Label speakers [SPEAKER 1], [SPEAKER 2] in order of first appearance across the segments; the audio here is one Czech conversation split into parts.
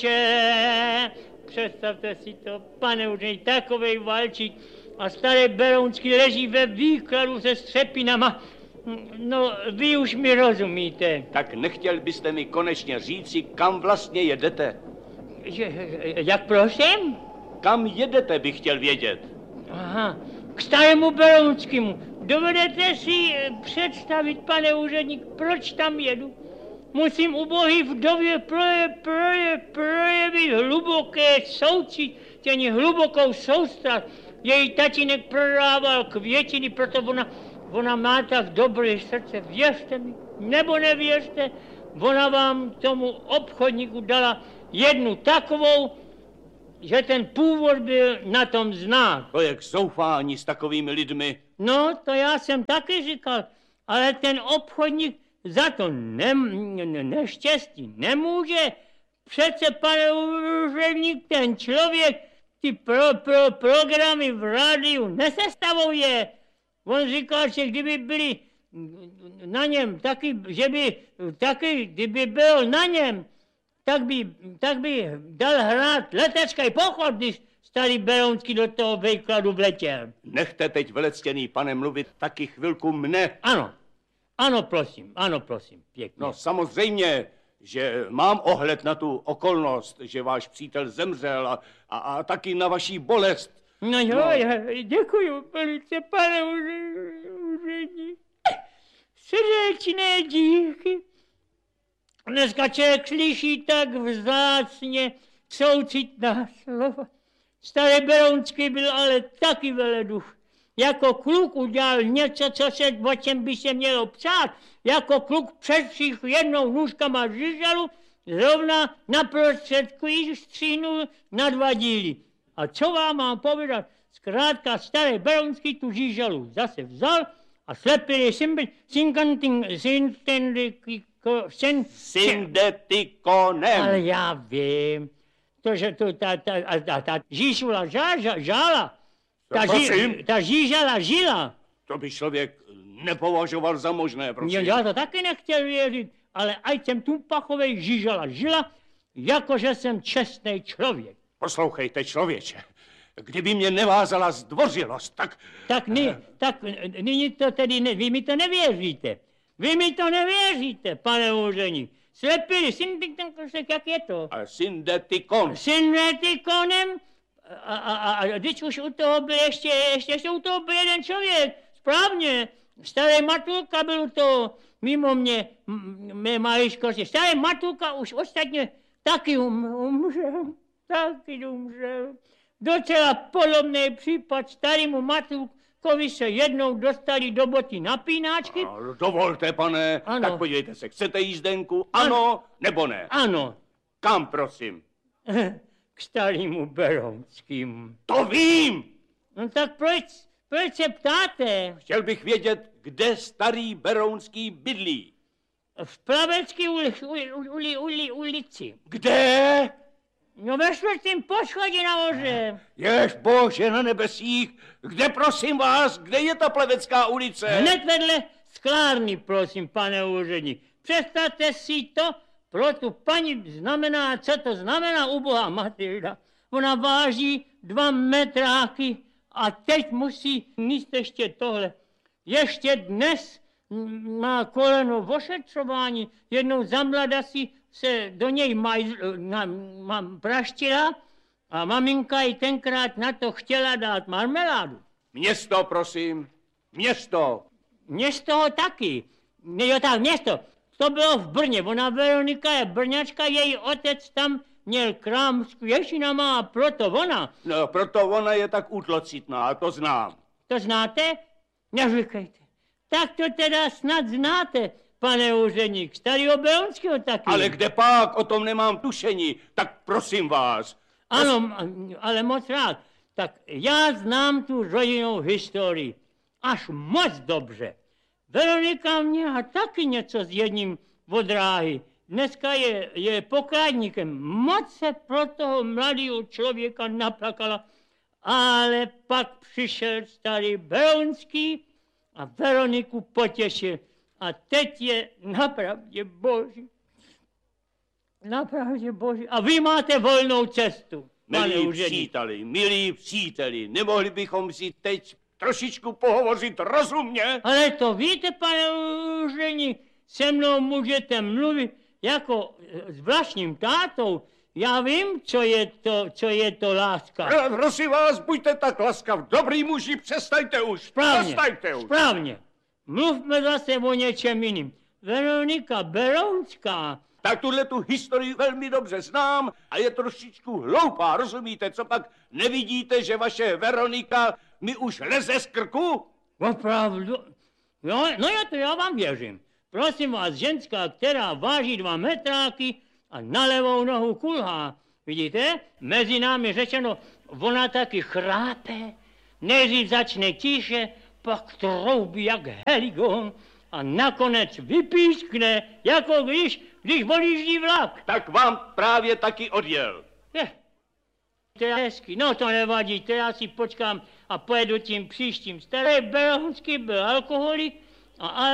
[SPEAKER 1] Představte si to, pane úředník, takovej valčík a staré Berounský leží ve výkladu se střepinama. No, vy už mi rozumíte.
[SPEAKER 2] Tak nechtěl byste mi konečně říci, kam vlastně jedete?
[SPEAKER 1] Jak prosím?
[SPEAKER 2] Kam jedete, bych chtěl vědět.
[SPEAKER 1] Aha, k starému Berounskému. Dovedete si představit, pane úředník, proč tam jedu? Musím ubohý vdově projevit hluboké soucítění, hlubokou soustrast. Její tatínek prodával květiny, proto ona má tak dobré srdce. Věřte mi, nebo nevěřte, ona vám tomu obchodníku dala jednu takovou, že ten původ byl na tom znát.
[SPEAKER 2] To je k zoufání s takovými lidmi.
[SPEAKER 1] No, to já jsem taky říkal, ale ten obchodník za to neštěstí nemůže. Přece, pane úředník, ten člověk ty programy v rádiu nesestavuje. On říkal, že kdyby byli na něm taky, že by taky, kdyby byl na něm, tak by dal hrát letecký pochod, když starý Berounský do toho výkladu vletěl.
[SPEAKER 2] Nechte teď, velectěný pane, mluvit taky chvilku mne.
[SPEAKER 1] Ano, prosím, pěkně.
[SPEAKER 2] No samozřejmě, že mám ohled na tu okolnost, že váš přítel zemřel a taky na vaší bolest.
[SPEAKER 1] No jo, já děkuju velice, pane úředník. Srdečné díky. Dneska člověk slyší tak vzácně soucitná slova. Starý Berounský byl ale taky veleduch. Jako kluk udělal něco, o čem by se mělo psát. Jako kluk přestřih jednou nůžkama žížalu, zrovna na prostředku ji střínul na 2 díly. A co vám mám povědat? Zkrátka starý Berounský tu žížalu zase vzal a slepil syndetikonem. Ale já vím, to, že ta žížula žála. Ta žížala žila.
[SPEAKER 2] To by člověk nepovažoval za možné, prosím.
[SPEAKER 1] Já to taky nechtěl věřit, ale ať jsem Tumpachovej žila, jakože jsem čestný člověk.
[SPEAKER 2] Poslouchejte, člověče, kdyby mě nevázala zdvořilost, tak...
[SPEAKER 1] Tak nyní to tedy, vy mi to nevěříte. Vy mi to nevěříte, pane úředník. Slepili, jak je to?
[SPEAKER 2] Syndetikon.
[SPEAKER 1] Syndetikonem? A když už u toho byl ještě u toho byl jeden člověk, správně, starý Matulka byl to mimo mě, mé maličkosti. Starý Matulka už ostatně taky umřel. Docela podobný případ starému Matulkovi se jednou dostali do boty napínáčky.
[SPEAKER 2] Dovolte, pane, ano. Tak podívejte se, chcete jízdenku, ano nebo ne?
[SPEAKER 1] Ano.
[SPEAKER 2] Kam, prosím?
[SPEAKER 1] K starému Berounskému.
[SPEAKER 2] To vím!
[SPEAKER 1] No tak proč se ptáte?
[SPEAKER 2] Chtěl bych vědět, kde starý Berounský bydlí.
[SPEAKER 1] V Plavecké ulici.
[SPEAKER 2] Kde?
[SPEAKER 1] No ve 4. poschodí nahoře.
[SPEAKER 2] Jež bože na nebesích, kde prosím vás, kde je ta Plevecká ulice?
[SPEAKER 1] Hned vedle sklárny, prosím, pane úředník. Představte si to, pro tu paní znamená, co to znamená ubohá Matilda. Ona váží 2 metráky a teď musí míst ještě tohle. Ještě dnes má koleno v ošetřování, jednou za mlada si se do něj praštila a maminka jí tenkrát na to chtěla dát marmeládu.
[SPEAKER 2] Město, prosím, město.
[SPEAKER 1] Město taky. Jo tak, město. To bylo v Brně, ona Veronika je Brňačka, její otec tam měl krám s kvěšinama a proto ona.
[SPEAKER 2] No, proto ona je tak útlocitná, to znám.
[SPEAKER 1] To znáte? Neříkejte. Tak to teda snad znáte, pane úředník, starýho Berounského taky.
[SPEAKER 2] Ale kde pak, o tom nemám tušení, tak prosím vás.
[SPEAKER 1] Ano, ale moc rád. Tak já znám tu rodinnou historii. Až moc dobře. Veronika měla taky něco s jedním od dráhy. Dneska je pokladníkem. Moc se pro toho mladého člověka naplakala. Ale pak přišel starý Berounský a Veroniku potěšil. A teď je napravdě boží. Napravdě bože. A vy máte volnou cestu, pane
[SPEAKER 2] Milí
[SPEAKER 1] úředník.
[SPEAKER 2] příteli, milí příteli, nemohli bychom si teď trošičku pohovořit rozumně?
[SPEAKER 1] Ale to víte, pane úředník, se mnou můžete mluvit jako s vlastním tátou. Já vím, co je to láska.
[SPEAKER 2] Prosím vás, buďte tak laskav, dobrý muži, přestaňte už,
[SPEAKER 1] Správně,
[SPEAKER 2] přestaňte už.
[SPEAKER 1] správně. Mluvme zase o něčem jiným. Veronika Berounská.
[SPEAKER 2] Tak tuhle tu historii velmi dobře znám a je trošičku hloupá, rozumíte? Co pak nevidíte, že vaše Veronika mi už leze z krku?
[SPEAKER 1] Opravdu? Jo, no já vám věřím. Prosím vás, ženská, která váží 2 metráky a na levou nohu kulhá. Vidíte? Mezi námi řečeno, ona taky chrápe, nejdřív začne tiše, pak troubí jak heligon a nakonec vypískne, jako když odjíždí vlak.
[SPEAKER 2] Tak vám právě taky odjel.
[SPEAKER 1] To je hezky, no to nevadí, to já si počkám a pojedu tím příštím. Starý Berounský byl alkoholik a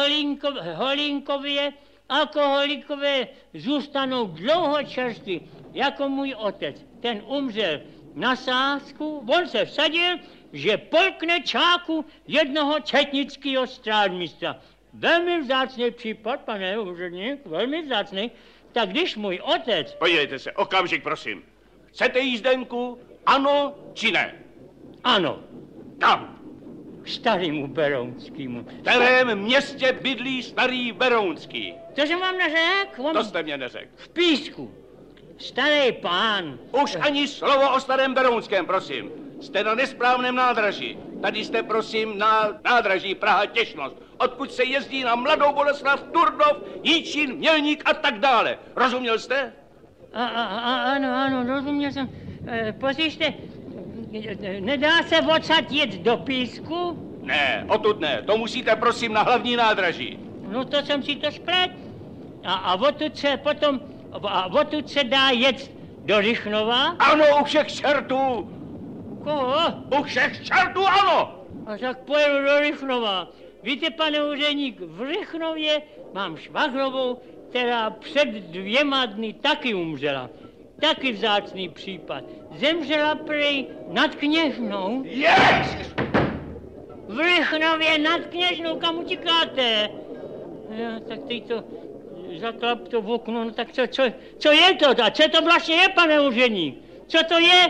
[SPEAKER 1] alkoholikové zůstanou dlouho čerství, jako můj otec. Ten umřel na sázku, on se vsadil, že polkne čáku jednoho četnického strádmistra. Velmi vzácný případ, pane úředník, velmi vzácný. Tak když můj otec...
[SPEAKER 2] Podívejte se, okamžik, prosím. Chcete jízdenku? Ano či ne?
[SPEAKER 1] Ano,
[SPEAKER 2] Kam?
[SPEAKER 1] k starému Berounskému.
[SPEAKER 2] V kterém městě bydlí starý Berounský?
[SPEAKER 1] To jsem vám neřekl?
[SPEAKER 2] To jste mě neřekl.
[SPEAKER 1] V Písku. Starý pán.
[SPEAKER 2] Už ani slovo o starém Berounském, prosím. Jste na nesprávném nádraží. Tady jste, prosím, na nádraží Praha-Těšnost, odkud se jezdí na Mladou Boleslav, Turnov, Jičín, Mělník a tak dále. Rozuměl jste?
[SPEAKER 1] Ano, rozuměl jsem. Poslyšte, nedá se odsad jet do Písku?
[SPEAKER 2] Ne, odtud ne. To musíte, prosím, na hlavní nádraží.
[SPEAKER 1] No to jsem si to splet. A odtud se dá jet do Rychnova?
[SPEAKER 2] Ano, u všech čertů.
[SPEAKER 1] Koho?
[SPEAKER 2] U všech čertů, ano.
[SPEAKER 1] A tak pojedu do Rychnova. Víte, pane úředník, v Rychnově mám švagrovou, která před 2 dny taky umřela. Taky vzácný případ. Zemřela prej nad Kněžnou.
[SPEAKER 2] Yes!
[SPEAKER 1] V Rychnově nad Kněžnou, kam utíkáte? Ja, tak teď to zaklap to v okno, no tak co je to? A co to vlastně je, pane úředník? Co to je?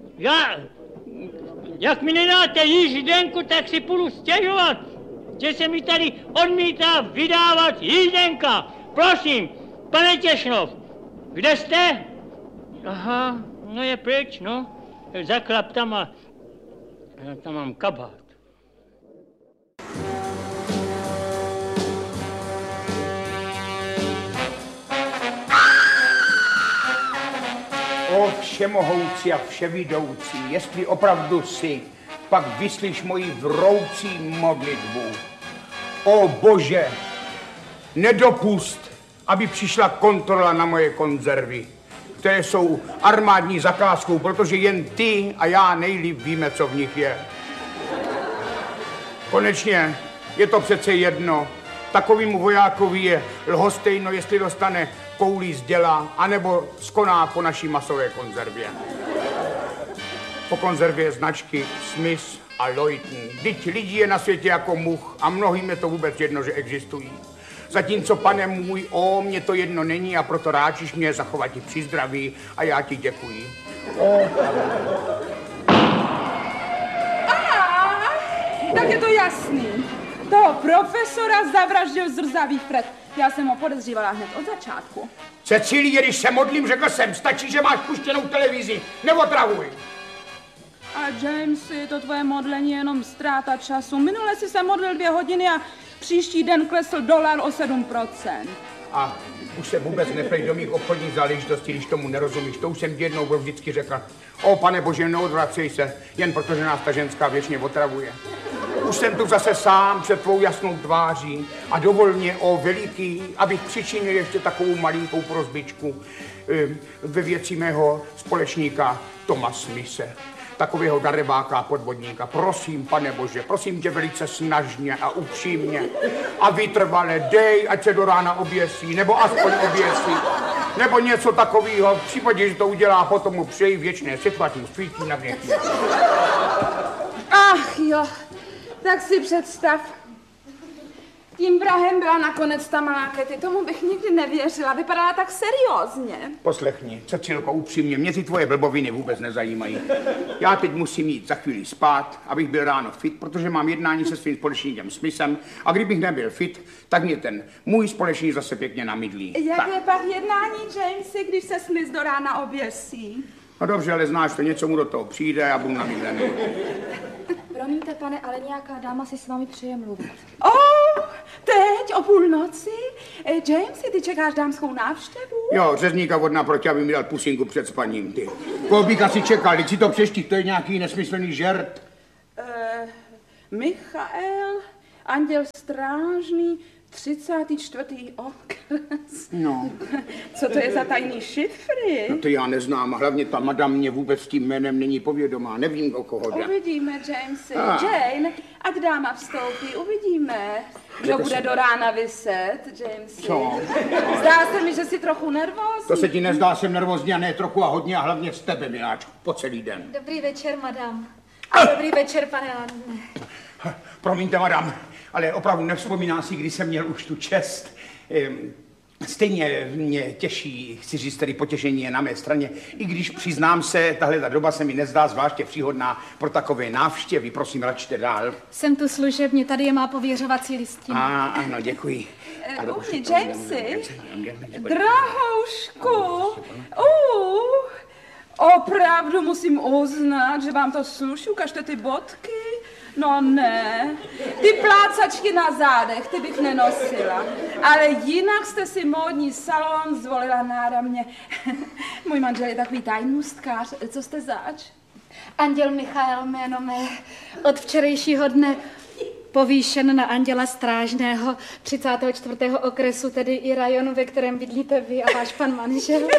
[SPEAKER 1] Jak mi nedáte jízdenku, tak si půjdu stěžovat, že se mi tady odmítá vydávat jízdenka. Prosím, pane Těšnov, kde jste? Aha, no je pryč, no. Zaklap tam a tam mám kabát.
[SPEAKER 3] O všemohoucí a vševidoucí, jestli opravdu jsi, pak vyslyš moji vroucí modlitbu. O Bože, nedopust, aby přišla kontrola na moje konzervy, které jsou armádní zakázkou, protože jen ty a já nejlíp víme, co v nich je. Konečně je to přece jedno. Takovému vojákovi je lhostejno, jestli dostane koulí z děla, anebo skoná po naší masové konzervě. Po konzervě značky Smith a Leuchten. Vždyť lidí je na světě jako much a mnohým je to vůbec jedno, že existují. Zatímco, pane můj, mně to jedno není a proto ráčíš mě zachovat ti při zdraví a já ti děkuji.
[SPEAKER 4] Tak je to jasný. Toho profesora zavraždil zrzavý Fred. Já jsem ho podezřívala hned od začátku.
[SPEAKER 3] Cecilie, když se modlím, řekl jsem, stačí, že máš puštěnou televizi. Neotravuj.
[SPEAKER 4] Ale James, je to tvoje modlení jenom ztráta času. Minule si se modlil 2 hodiny a příští den klesl dolar o 7%.
[SPEAKER 3] A už se vůbec neprej do mých obchodních záležitostí, když tomu nerozumíš. To už jsem ti jednou vždycky řekl. Pane Bože, neodvracej se, jen protože nás ta ženská věčně otravuje. Už jsem tu zase sám před tvou jasnou tváří a dovol mě, veliký, abych přičinil ještě takovou malinkou prosbičku ve věci mého společníka Toma Smise. Takového darebáka a podvodníka. Prosím, pane Bože, prosím tě velice snažně a upřímně a vytrvale dej, ať se do rána oběsí, nebo aspoň oběsí. nebo něco takového. V případě, že to udělá, potom mu přeji věčné světlo, ať mu svítí na věky.
[SPEAKER 4] Ach jo, tak si představ. Tím vrahem byla nakonec ta malá Kety, tomu bych nikdy nevěřila, vypadala tak seriózně.
[SPEAKER 3] Poslechni, Cecilko, upřímně, mě ty tvoje blboviny vůbec nezajímají. Já teď musím jít za chvíli spát, abych byl ráno fit, protože mám jednání se svým společníkem Smithem a kdybych nebyl fit, tak mě ten můj společník zase pěkně namydlí.
[SPEAKER 4] Jaké pak jednání, Jamesy, když se Smith do rána oběsí?
[SPEAKER 3] No dobře, ale znáš to, něco mu do toho přijde a budu namydlený.
[SPEAKER 5] Promiňte, pane, ale nějaká dáma si s vámi přeje mluvit.
[SPEAKER 4] Teď o půlnoci? Jamesy, ty čekáš dámskou návštěvu?
[SPEAKER 3] Jo, řezníka od naproti, aby mi dal pusinku před spaním, ty. Koho bych asi čekal, teď si to přeští, to je nějaký nesmyslný žert.
[SPEAKER 4] Michael, anděl strážný, 34. okres.
[SPEAKER 3] No.
[SPEAKER 4] Co to je za tajný šifry?
[SPEAKER 3] No to já neznám, hlavně ta madam mě vůbec tím jménem není povědomá, nevím, o koho jde.
[SPEAKER 4] Uvidíme, Jamesy. Jane, ať dáma vstoupí, uvidíme. Kdo bude do rána vyset, Jamesy?
[SPEAKER 3] Co?
[SPEAKER 4] Zdá se mi, že jsi trochu nervózní.
[SPEAKER 3] To se ti nezdá, jsem nervózní a ne trochu a hodně a hlavně z tebe, miláčku, po celý den.
[SPEAKER 5] Dobrý večer, madam. Dobrý večer, pane Landne.
[SPEAKER 3] Promiňte, madam, ale opravdu nevzpomínám si, kdy jsem měl už tu čest. Stejně mě těší, chci říct, tedy potěšení je na mé straně, i když přiznám se, tahle ta doba se mi nezdá zvláště příhodná pro takové návštěvy. Prosím, račte dál.
[SPEAKER 5] Jsem tu služebně, tady je má pověřovací listina.
[SPEAKER 3] Ano, děkuji.
[SPEAKER 4] Jamesy, drahoušku, opravdu musím uznat, že vám to sluší, ukažte ty bodky. No ne, ty plácačky na zádech, ty bych nenosila, ale jinak jste si módní salon zvolila náramně. Můj manžel je takový tajnůstkář, co jste zač?
[SPEAKER 5] Anděl Michael jméno mé, od včerejšího dne povýšen na anděla strážného 34. okresu, tedy i rajonu, ve kterém bydlíte vy a váš pan manžel.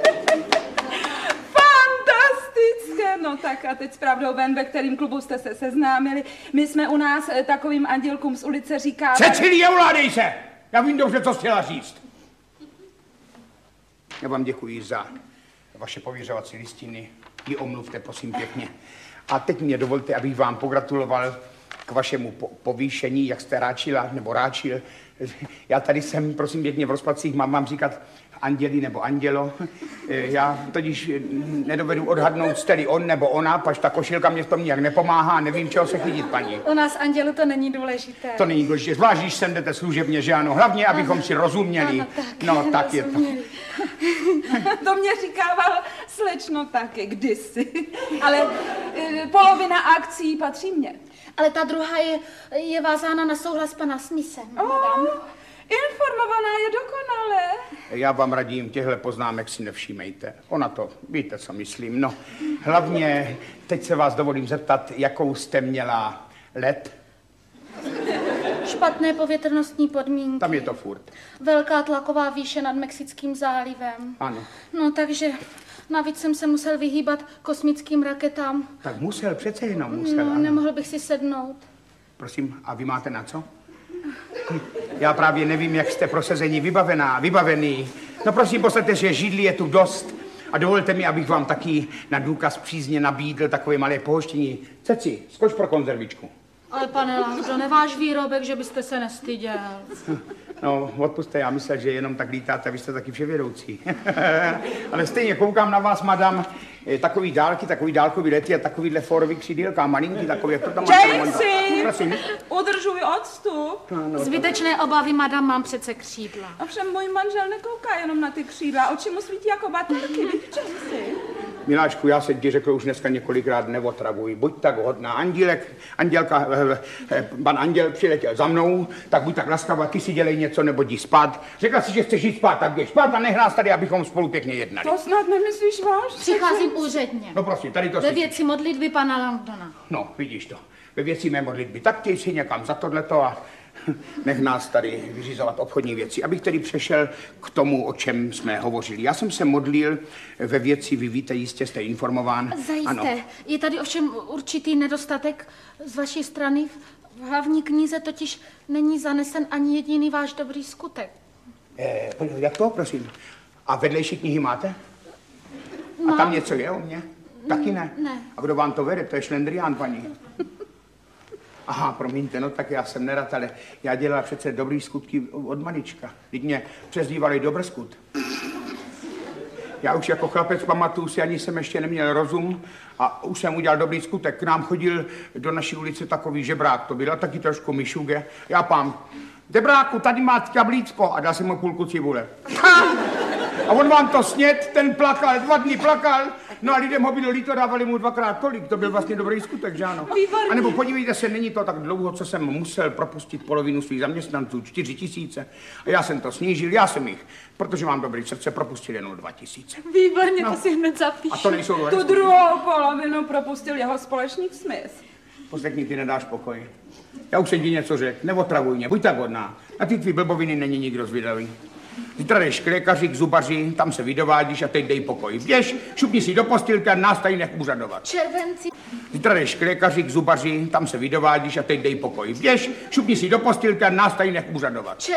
[SPEAKER 4] No tak a teď s pravdou ven, ve kterým klubu jste se seznámili. My jsme u nás takovým andělkům z ulice říkali...
[SPEAKER 3] Cecilie, ovládej se! Já vím dobře, co chtěla říct. Já vám děkuji za vaše pověřovací listiny. Ji omluvte, prosím, pěkně. A teď mě dovolte, abych vám pogratuloval k vašemu povýšení, jak jste ráčila, nebo ráčil. Já tady jsem, prosím pěkně, v rozpacích mám vám říkat anděli nebo andělo. Já totiž nedovedu odhadnout, jste-li on nebo ona, paž ta košilka mě v tom nijak nepomáhá, nevím, čeho se chytit, paní.
[SPEAKER 5] U nás andělu to není důležité.
[SPEAKER 3] To není důležité, zvlášť, když sem jdete služebně, že ano, hlavně, abychom si rozuměli.
[SPEAKER 5] Ano, tak,
[SPEAKER 3] no, tak je to.
[SPEAKER 4] To mě říkával slečno taky kdysi, ale polovina akcí patří mně.
[SPEAKER 5] Ale ta druhá je vázána na souhlas pana Smithem, madam.
[SPEAKER 4] Informovaná je dokonale.
[SPEAKER 3] Já vám radím, těchto poznámek si nevšímejte. Ona to, víte, co myslím. No, hlavně teď se vás dovolím zeptat, jakou jste měla let?
[SPEAKER 5] Špatné povětrnostní podmínky.
[SPEAKER 3] Tam je to furt.
[SPEAKER 5] Velká tlaková výše nad Mexickým zálivem.
[SPEAKER 3] Ano.
[SPEAKER 5] No, takže navíc jsem se musel vyhýbat kosmickým raketám.
[SPEAKER 3] Tak musel, přece jenom musel.
[SPEAKER 5] No,
[SPEAKER 3] ano.
[SPEAKER 5] nemohl bych si sednout.
[SPEAKER 3] Prosím, a vy máte na co? Já právě nevím, jak jste pro sezení vybavený. No prosím, poslete, že židlí je tu dost. A dovolte mi, abych vám taky na důkaz přízně nabídl takové malé pohoštění. Ceci, skoč pro konzervičku.
[SPEAKER 5] Ale pane Langdo, neváš výrobek, že byste se nestyděl.
[SPEAKER 3] No, odpusťte, já myslel, že jenom tak lítáte, vy jste taky vševědoucí. Ale stejně koukám na vás, madam, takový dálky, takový dálkový lety a takovýhle fórový křídílka, malinký takový, jak to tam máte.
[SPEAKER 4] Jamesy,
[SPEAKER 3] prosím.
[SPEAKER 4] udržuj odstup.
[SPEAKER 3] No,
[SPEAKER 5] Zbytečné obavy, madam, mám přece křídla.
[SPEAKER 4] Ovšem můj manžel nekouká jenom na ty křídla, oči mu svítí jako baterky, víš, Jamesy?
[SPEAKER 3] Miláčku, já jsem ti řekl už dneska několikrát, neotravuj. Buď tak hodná, pan anděl přiletěl za mnou, tak buď tak laskavá, ty si dělej něco nebo jdi spát. Řekla si, že chceš jít spát, tak běž spát a nech nás tady, abychom spolu pěkně jednali.
[SPEAKER 4] To snad nemyslíš vážně?
[SPEAKER 5] Přicházím úředně.
[SPEAKER 3] No prosím, tady to
[SPEAKER 5] Ve
[SPEAKER 3] si...
[SPEAKER 5] věci modlitby pana Langdona.
[SPEAKER 3] No, vidíš to. Ve věci mé modlitby. Tak ty si někam za tohleto a nech nás tady vyřizovat obchodní věci. Abych tedy přešel k tomu, o čem jsme hovořili. Já jsem se modlil ve věci, vy víte, jistě jste informován.
[SPEAKER 5] Zajisté.
[SPEAKER 3] Ano.
[SPEAKER 5] Je tady ovšem určitý nedostatek z vaší strany. V hlavní knize totiž není zanesen ani jediný váš dobrý skutek.
[SPEAKER 3] Jak to, prosím? A vedlejší knihy máte? A tam něco je o mně? Taky ne?
[SPEAKER 5] Ne.
[SPEAKER 3] A kdo vám to vede? To je šlendrián, paní. Aha, promiňte, no tak já jsem nerad, ale já dělala přece dobrý skutky od malička. Teď mě přezdívali Dobrskut. Já už jako chlapec pamatuju si, ani jsem ještě neměl rozum a už jsem udělal dobrý skutek. K nám chodil do naší ulice takový žebrák, to byl taky trošku myšuge. Já pám, žebráku, tady máte kablícko a dal jsem mu půlku cibule. A on vám to sněd, ten plakal, 2 dny plakal, no a lidem ho bylo líto, dávali mu 2krát tolik, to byl vlastně dobrý skutek, že ano?
[SPEAKER 4] Výborně.
[SPEAKER 3] A nebo podívejte se, není to tak dlouho, co jsem musel propustit polovinu svých zaměstnanců, 4 000. A já jsem to snížil, já jsem jich, protože mám dobrý srdce, propustil jenom 2 000.
[SPEAKER 5] Výborně,
[SPEAKER 3] No.
[SPEAKER 5] to si hned zapíšu.
[SPEAKER 3] A to nejsou dobré
[SPEAKER 4] Tu
[SPEAKER 3] skutky.
[SPEAKER 4] druhou polovinu propustil jeho společník Smith.
[SPEAKER 3] Poslechni, ty nedáš pokoj. Já už jsem ti něco řekl, neotravuj mě, buď tak hodná. Na ty tvý blboviny není nikdo zvědavý. Zítra jdeš k lékaři, k zubaři, tam se vydovádíš a teď dej pokoj. Běž, šupni si do postýlky a nás tady nech úřadovat.
[SPEAKER 5] Červenci.
[SPEAKER 3] Zítra jdeš k lékaři, k zubaři, tam se vydovádíš a teď dej pokoj. Běž, šupni si do postýlky a nás tady nech úřadovat.